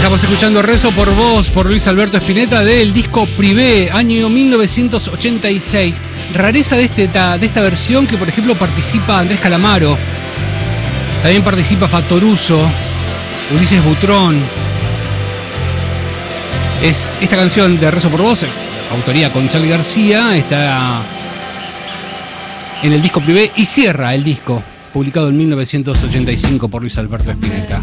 Estamos escuchando Rezo por Vos por Luis Alberto Spinetta del disco Privé, año 1986. Rareza de esta versión que, por ejemplo, participa Andrés Calamaro. También participa Fattoruso, Ulises Butrón. Esta canción de Rezo por Vos, autoría con Charly García, está en el disco Privé y cierra el disco, publicado en 1985 por Luis Alberto Spinetta.